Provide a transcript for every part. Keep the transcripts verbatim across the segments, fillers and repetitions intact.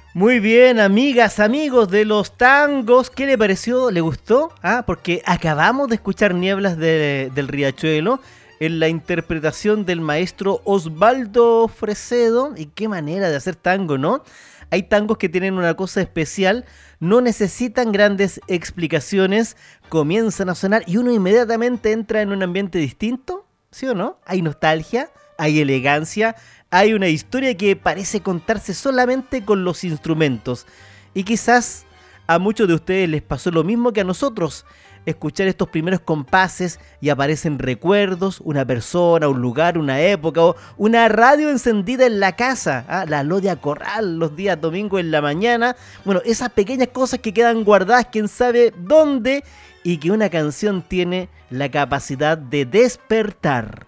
Muy bien, amigas, amigos de los tangos, ¿qué le pareció? ¿Le gustó? Ah, porque acabamos de escuchar Nieblas de- del Riachuelo en la interpretación del maestro Osvaldo Fresedo. Y qué manera de hacer tango, ¿no? Hay tangos que tienen una cosa especial, no necesitan grandes explicaciones, comienzan a sonar y uno inmediatamente entra en un ambiente distinto, ¿sí o no? Hay nostalgia, hay elegancia, hay una historia que parece contarse solamente con los instrumentos. Y quizás a muchos de ustedes les pasó lo mismo que a nosotros. Escuchar estos primeros compases y aparecen recuerdos, una persona, un lugar, una época o una radio encendida en la casa, ¿ah? La Lodia Corral los días domingos en la mañana. Bueno, esas pequeñas cosas que quedan guardadas, quién sabe dónde, y que una canción tiene la capacidad de despertar.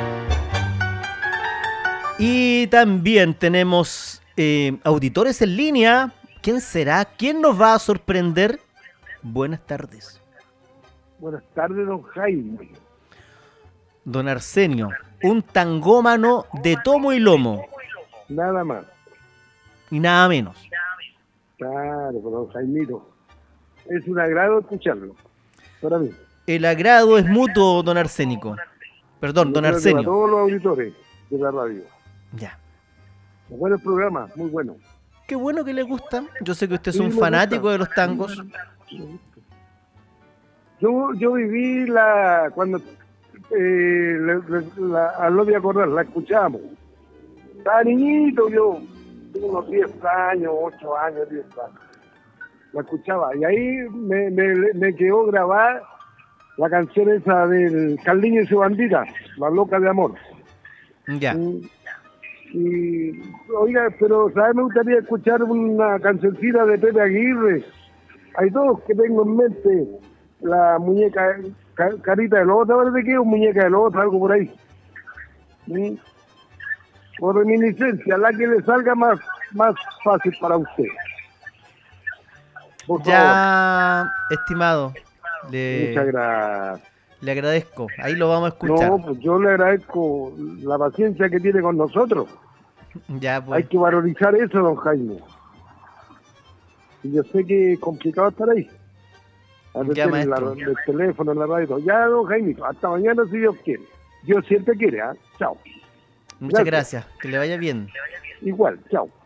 Y también tenemos eh, auditores en línea. ¿Quién será? ¿Quién nos va a sorprender? Buenas tardes. Buenas tardes, don Jaime. Don Arsenio, un tangómano de tomo y lomo. Nada más. Y nada menos. Claro, pues, don Jaimito. Es un agrado escucharlo. Para mí. El agrado es mutuo, don Arsénico. Perdón, Yo don creo que para Arsenio. todos los auditores de la radio. Ya. Un buen programa, muy bueno. Qué bueno que le gusta. Yo sé que usted es Sí, un me fanático gusta. de los tangos. Yo, yo viví la cuando eh, la, la, la, a Lodia Corral, la escuchamos. Estaba niñito yo, tengo unos diez años, ocho años, diez años. La escuchaba y ahí me, me, me quedó grabada la canción esa del Carliño y su bandita, La Loca de Amor. Ya. Y, y, oiga, pero ¿sabes? Me gustaría escuchar una cancioncita de Pepe Aguirre. Hay dos que tengo en mente. La muñeca, ca, carita del otro, ¿verdad qué? O muñeca del otro, algo por ahí. ¿Sí? Por reminiscencia, la que le salga más, más fácil para usted. Por Ya, estimado. favor. Le, Muchas gracias. le agradezco. Ahí lo vamos a escuchar. No, pues yo le agradezco la paciencia que tiene con nosotros. Ya, pues. Hay que valorizar eso, don Jaime. Y yo sé que es complicado estar ahí. Ya, En la, maestro. el teléfono, en la radio. Ya, don Jaime, hasta mañana si Dios quiere. Dios siempre quiere, ¿ah? Chao. Muchas Gracias. gracias. Que le vaya bien. Igual, chao.